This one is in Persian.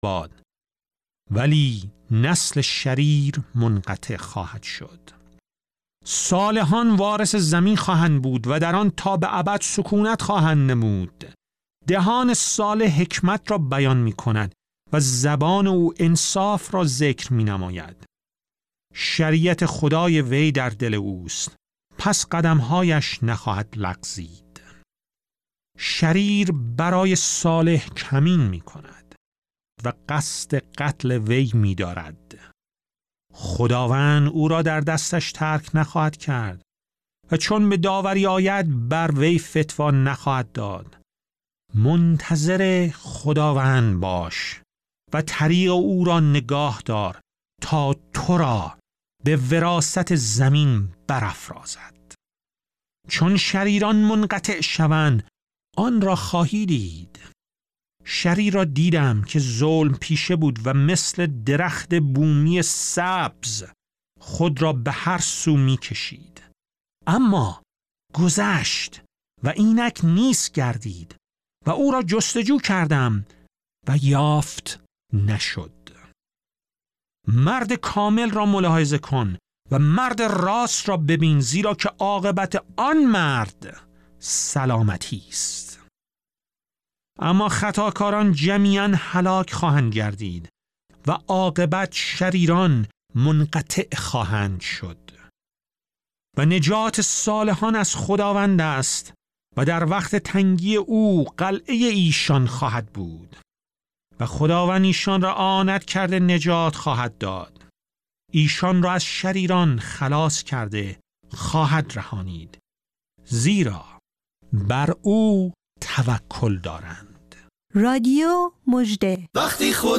باد، ولی نسل شریر منقطع خواهد شد. صالحان وارث زمین خواهند بود و در آن تا به ابد سکونت خواهند نمود. دهان صالح حکمت را بیان می کند و زبان او انصاف را ذکر می نماید. شریعت خدای وی در دل اوست، پس قدمهایش نخواهد لغزید. شریر برای صالح کمین می کند و قصد قتل وی می دارد. خداوند او را در دستش ترک نخواهد کرد و چون به داوری آید بر وی فتوا نخواهد داد. منتظر خداوند باش و طریق او را نگاه دار تا تو را به وراثت زمین برافرازد. چون شریران منقطع شوند آن را خواهی دید. شریر را دیدم که ظلم پیشه بود و مثل درخت بومی سبز خود را به هر سو می کشید. اما گذشت و اینک نیست گردید و او را جستجو کردم و یافت نشد. مرد کامل را ملاحظه کن و مرد راست را ببین، زیرا که عاقبت آن مرد سلامتی است. اما خطاکاران جمیعاً هلاک خواهند گردید و عاقبت شریران منقطع خواهند شد. و نجات صالحان از خداوند است و در وقت تنگی او قلعه ایشان خواهد بود و خداوند ایشان را اعانت کرده نجات خواهد داد. ایشان را از شریران خلاص کرده خواهد رهانید، زیرا بر او توکل دارند. رادیو مژده. وقتی خود